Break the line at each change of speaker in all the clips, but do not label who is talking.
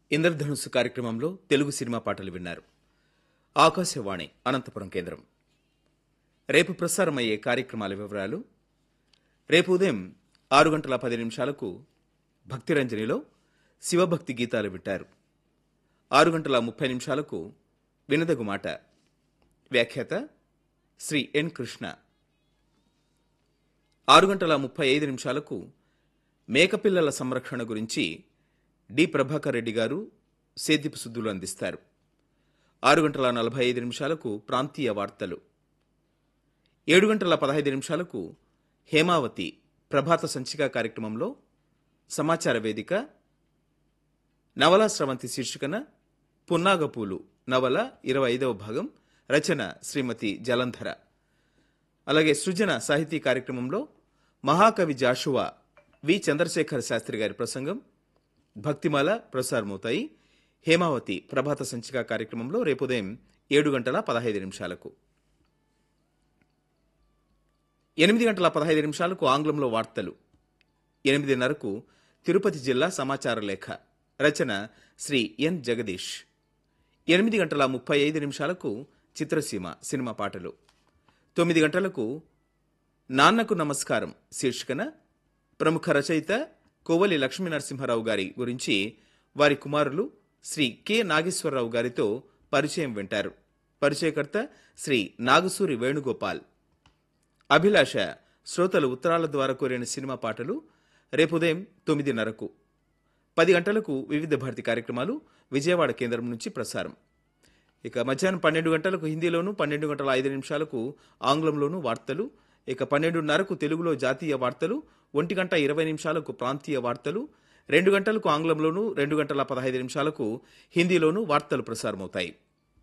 ఇంద్రధనుస్సు కార్యక్రమంలో తెలుగు సినిమా పాటలు విన్నారు. ఆకాశవాణి అనంతపురం కేంద్రం. రేపు ప్రసారమయ్యే కార్యక్రమాల వివరాలు. రేపు ఉదయం 6:10 భక్తిరంజనిలో శివభక్తి గీతాలు వింటారు. 6:30 వినదగు మాట. వ్యాఖ్యాత శ్రీ ఎన్ కృష్ణ. 6:35 మేకపిల్లల సంరక్షణ గురించి డి ప్రభాకర్ రెడ్డి గారు సేద్యపు సుద్దులు అందిస్తారు. 6:45 ప్రాంతీయ వార్తలు. 7:15 హేమావతి ప్రభాత సంచిక కార్యక్రమంలో సమాచార వేదిక నవలా స్రవంతి శీర్షికన పున్నాగపూలు నవల 25వ భాగం, రచన శ్రీమతి జలంధర. అలాగే సృజన సాహితీ కార్యక్రమంలో మహాకవి జాషువా వి చంద్రశేఖర శాస్త్రి గారి ప్రసంగం, భక్తిమాల ప్రసారమవుతాయి. హేమావతి ప్రభాత సంచిక కార్యక్రమంలో రేపు ఉదయం 7:15 8:15 ఆంగ్లంలో వార్తలు. 8:30 తిరుపతి జిల్లా సమాచార లేఖ, రచన శ్రీ ఎన్ జగదీష్. 8:35 చిత్రసీమ సినిమా పాటలు. 9 గంటలకు నాన్నకు నమస్కారం శీర్షికన ప్రముఖ రచయిత కోవలి లక్ష్మీనరసింహారావు గారి గురించి వారి కుమారులు శ్రీ కె నాగేశ్వరరావు గారితో పరిచయం వింటారు. పరిచయకర్త శ్రీ నాగసూరి వేణుగోపాల్. అభిలాష శ్రోతలు ఉత్తరాల ద్వారా కోరిన సినిమా పాటలు రేపు ఉదయం 9:30. 10 గంటలకు వివిధ భారతి కార్యక్రమాలు విజయవాడ కేంద్రం నుంచి ప్రసారం. ఇక మధ్యాహ్నం 12 గంటలకు హిందీలోను, 12:05 ఆంగ్లంలోను వార్తలు. ఇక 12:30 తెలుగులో జాతీయ వార్తలు, 1:20 ప్రాంతీయ వార్తలు, 2 గంటలకు ఆంగ్లంలోను, 2:15 హిందీలోను వార్తలు ప్రసారమవుతాయి.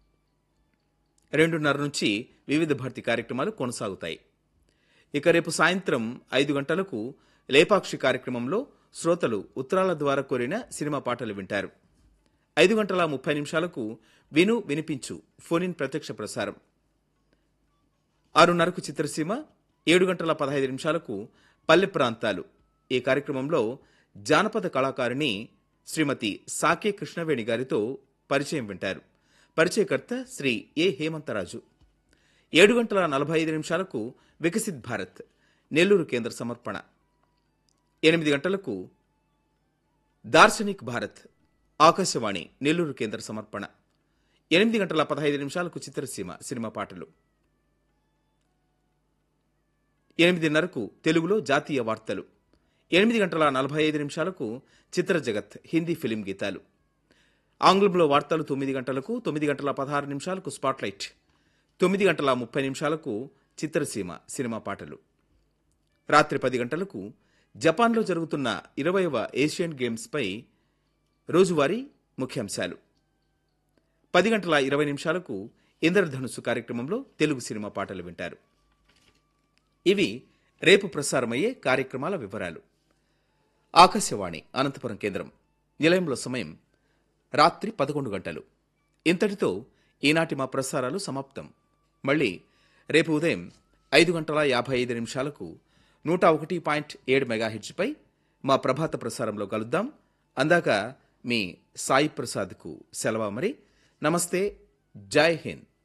2:30 నుంచి వివిధ భారతి కార్యక్రమాలు కొనసాగుతాయి. ఇక రేపు సాయంత్రం 5 గంటలకు లేపాక్షి కార్యక్రమంలో శ్రోతలు ఉత్తరాల ద్వారా కోరిన సినిమా పాటలు వింటారు. 5:30 విను వినిపించు ఫోన్ ఇన్ ప్రత్యక్ష ప్రసారం. 6:30 చిత్రసీమ. 7:15 పల్లె ప్రాంతాలు. ఈ కార్యక్రమంలో జానపద కళాకారిణి శ్రీమతి సాకే కృష్ణవేణి గారితో పరిచయం వింటారు. పరిచయకర్త శ్రీ ఏ హేమంతరాజు. 7:45 వికసిత్ భారత్ నెల్లూరు కేంద్ర సమర్పణ. 8 గంటలకు దార్శనిక్ భారత్ ఆకాశవాణి నెల్లూరు కేంద్ర సమర్పణ. 8:15 చిత్రసీమ సినిమా పాటలు. 8:30 తెలుగులో జాతీయ వార్తలు. 8:45 చిత్ర జగత్ హిందీ ఫిలిం గీతాలు. ఆంగ్లంలో వార్తలు 9 గంటలకు. 9:16 స్పాట్లైట్. 9:30 చిత్రసీమ సినిమా పాటలు. రాత్రి 10 గంటలకు జపాన్లో జరుగుతున్న 20వ ఏషియన్ గేమ్స్ పై రోజువారీ ముఖ్యాంశాలు. 10:20 ఇంద్రధనుస్సు కార్యక్రమంలో తెలుగు సినిమా పాటలు వింటారు. ఇవి రేపు ప్రసారమయ్యే కార్యక్రమాల వివరాలు. ఆకాశవాణి అనంతపురం కేంద్రం. నిలయంలో సమయం రాత్రి 11 గంటలు. ఇంతటితో ఈనాటి మా ప్రసారాలు సమాప్తం. మళ్ళీ రేపు ఉదయం 5:55 101.7 మెగాహెర్ట్జ్ పై మా ప్రభాత ప్రసారంలో కలుద్దాం. అందాక మీ సాయి ప్రసాద్కు సెలవు. మరి నమస్తే, జై హింద్.